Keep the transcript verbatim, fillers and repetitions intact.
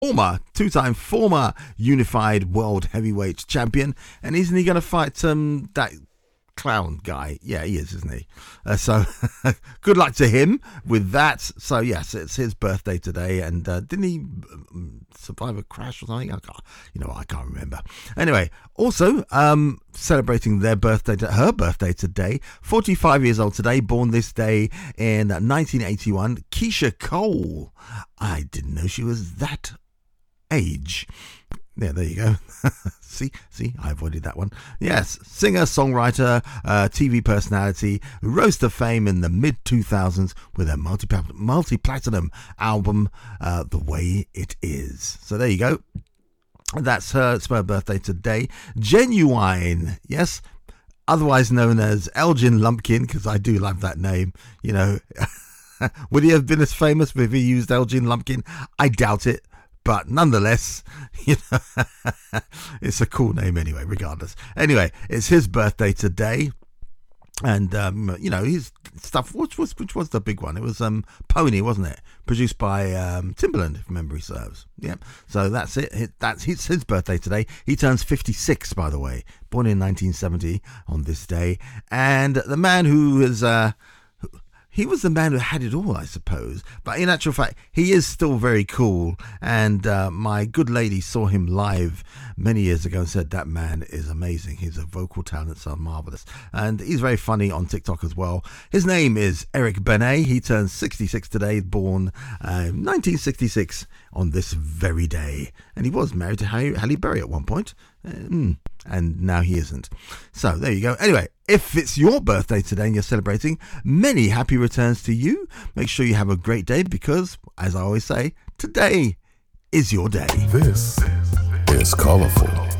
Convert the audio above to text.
former, two-time former unified world heavyweight champion. And isn't he going to fight um, that clown guy? Yeah, he is, isn't he? Uh, so good luck to him with that. So yes, it's his birthday today, and uh, didn't he um, survive a crash or something? I can't, you know, I can't remember. Anyway, also um, celebrating their birthday, her birthday today. forty-five years old today, born this day in nineteen eighty-one. Keisha Cole. I didn't know she was that age. Yeah, there you go. see, see, I avoided that one. Yes, singer, songwriter, uh, T V personality, rose to fame in the mid two thousands with a multi multi-platinum album, uh, The Way It Is. So there you go. That's her. It's her birthday today. Genuine, yes, otherwise known as Elgin Lumpkin, because I do love that name. You know, would he have been as famous if he used Elgin Lumpkin? I doubt it. But nonetheless, you know, it's a cool name anyway, regardless. Anyway, it's his birthday today. And, um, you know, his stuff, which was which was the big one? It was um, Pony, wasn't it? Produced by um, Timbaland, if memory serves. Yeah. So that's it. That's it's his birthday today. He turns fifty-six, by the way. Born in nineteen seventy on this day. And the man who is... Uh, He was the man who had it all, I suppose. But in actual fact, he is still very cool. And uh, my good lady saw him live many years ago and said, that man is amazing. His vocal talents are marvellous. And he's very funny on TikTok as well. His name is Eric Benet. He turns sixty-six today, born uh, nineteen sixty-six on this very day. And he was married to Halle Berry at one point. Uh, and now he isn't. So there you go. Anyway, if it's your birthday today and you're celebrating, many happy returns to you. Make sure you have a great day because, as I always say, today is your day. This is Colourful.